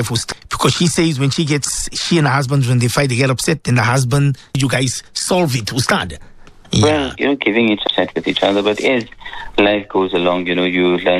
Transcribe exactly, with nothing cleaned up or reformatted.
because she says when she gets, she and her husband, when they fight, they get upset, then the husband, you guys solve it, Ustad. Yeah. Well, you know, giving each a chat with each other, but as life goes along, you know, you learn